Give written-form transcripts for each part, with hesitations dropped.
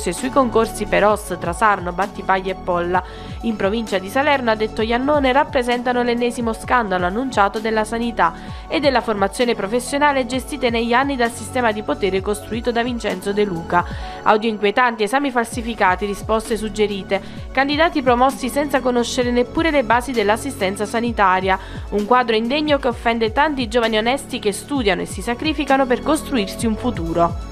soccorsi e sui concorsi per Os tra Sarno, Battipaglia e Polla. In provincia di Salerno, ha detto Iannone, rappresentano l'ennesimo scandalo annunciato della sanità e della formazione professionale gestite negli anni dal sistema di potere costruito da Vincenzo De Luca. Audio inquietanti, esami falsificati, risposte suggerite, candidati promossi senza conoscere neppure le basi dell'assistenza sanitaria. Un quadro indegno che offende tanti giovani onesti che studiano e si sacrificano per costruirsi un futuro.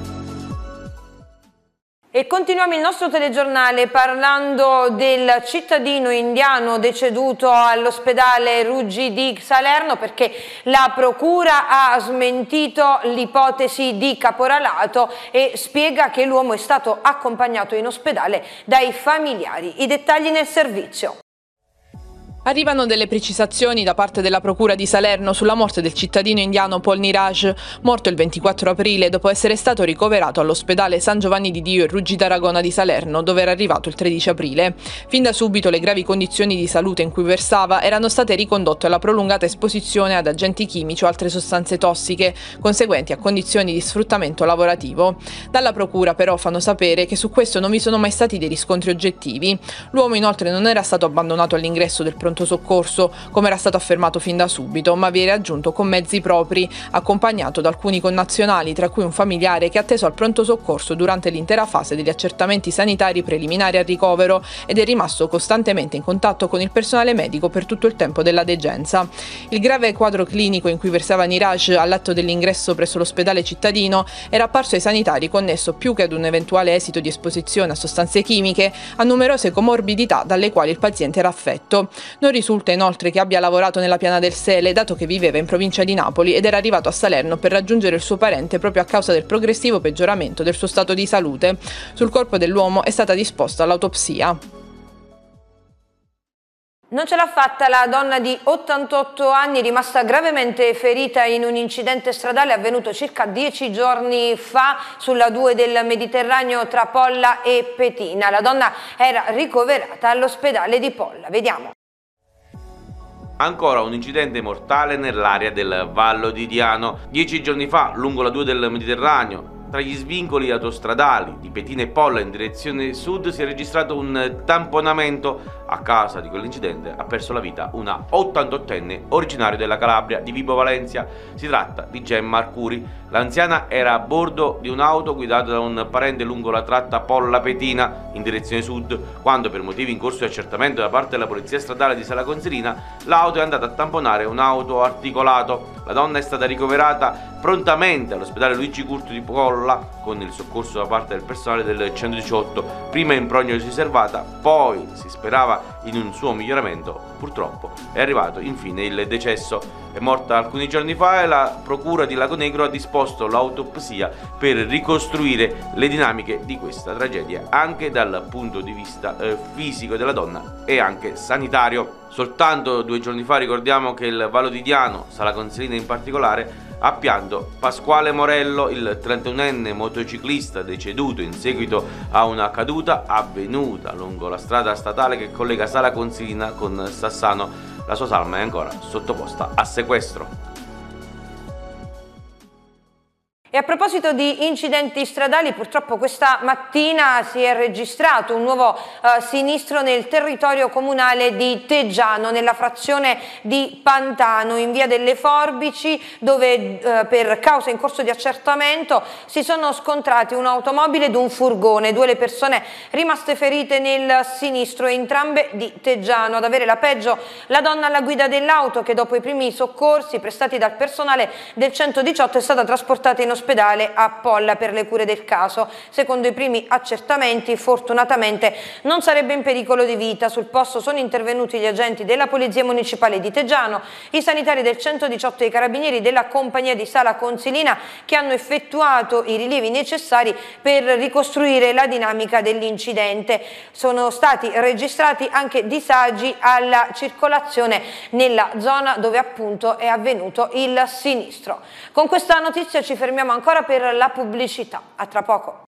E continuiamo il nostro telegiornale parlando del cittadino indiano deceduto all'ospedale Ruggi di Salerno, perché la procura ha smentito l'ipotesi di caporalato e spiega che l'uomo è stato accompagnato in ospedale dai familiari. I dettagli nel servizio. Arrivano delle precisazioni da parte della Procura di Salerno sulla morte del cittadino indiano Paul Niraj, morto il 24 aprile dopo essere stato ricoverato all'ospedale San Giovanni di Dio e Ruggi d'Aragona di Salerno, dove era arrivato il 13 aprile. Fin da subito le gravi condizioni di salute in cui versava erano state ricondotte alla prolungata esposizione ad agenti chimici o altre sostanze tossiche, conseguenti a condizioni di sfruttamento lavorativo. Dalla Procura però fanno sapere che su questo non vi sono mai stati dei riscontri oggettivi. L'uomo inoltre non era stato abbandonato all'ingresso del pronto soccorso, come era stato affermato fin da subito, ma vi era raggiunto con mezzi propri, accompagnato da alcuni connazionali, tra cui un familiare che ha atteso al pronto soccorso durante l'intera fase degli accertamenti sanitari preliminari al ricovero ed è rimasto costantemente in contatto con il personale medico per tutto il tempo della degenza. Il grave quadro clinico in cui versava Niraj all'atto dell'ingresso presso l'ospedale cittadino era apparso ai sanitari connesso più che ad un eventuale esito di esposizione a sostanze chimiche a numerose comorbidità dalle quali il paziente era affetto. Non risulta inoltre che abbia lavorato nella Piana del Sele, dato che viveva in provincia di Napoli ed era arrivato a Salerno per raggiungere il suo parente proprio a causa del progressivo peggioramento del suo stato di salute. Sul corpo dell'uomo è stata disposta l'autopsia. Non ce l'ha fatta la donna di 88 anni rimasta gravemente ferita in un incidente stradale avvenuto circa 10 giorni fa sulla 2 del Mediterraneo tra Polla e Petina. La donna era ricoverata all'ospedale di Polla. Vediamo. Ancora un incidente mortale nell'area del Vallo di Diano. 10 giorni fa, lungo la 2 del Mediterraneo, tra gli svincoli autostradali di Petina e Polla in direzione sud, si è registrato un tamponamento. A causa di quell'incidente ha perso la vita una 88enne originaria della Calabria, di Vibo Valentia. Si tratta di Gemma Arcuri. L'anziana era a bordo di un'auto guidata da un parente lungo la tratta Polla-Petina in direzione sud, quando per motivi in corso di accertamento da parte della polizia stradale di Sala Consilina l'auto è andata a tamponare un'auto articolato. La donna è stata ricoverata prontamente all'ospedale Luigi Curto di Polla con il soccorso da parte del personale del 118, prima in prognosi riservata, poi si sperava in un suo miglioramento. Purtroppo è arrivato infine il decesso. È morta alcuni giorni fa e la procura di Lagonegro ha disposto l'autopsia per ricostruire le dinamiche di questa tragedia anche dal punto di vista fisico della donna e anche sanitario. Soltanto 2 giorni fa ricordiamo che il Vallo di Diano, Sala Consilina in particolare, ha pianto Pasquale Morello, il 31enne motociclista deceduto in seguito a una caduta avvenuta lungo la strada statale che collega Sala Consilina con Sassano. La sua salma è ancora sottoposta a sequestro. E a proposito di incidenti stradali, purtroppo questa mattina si è registrato un nuovo sinistro nel territorio comunale di Teggiano, nella frazione di Pantano, in via delle Forbici, dove per causa in corso di accertamento si sono scontrati un'automobile ed un furgone. 2 le persone rimaste ferite nel sinistro, entrambe di Teggiano. Ad avere la peggio la donna alla guida dell'auto, che dopo i primi soccorsi prestati dal personale del 118 è stata trasportata in ospedale a Polla per le cure del caso. Secondo i primi accertamenti, fortunatamente non sarebbe in pericolo di vita. Sul posto sono intervenuti gli agenti della Polizia Municipale di Teggiano, i sanitari del 118 e i carabinieri della compagnia di Sala Consilina, che hanno effettuato i rilievi necessari per ricostruire la dinamica dell'incidente. Sono stati registrati anche disagi alla circolazione nella zona dove appunto è avvenuto il sinistro. Con questa notizia ci fermiamo ancora per la pubblicità. A tra poco.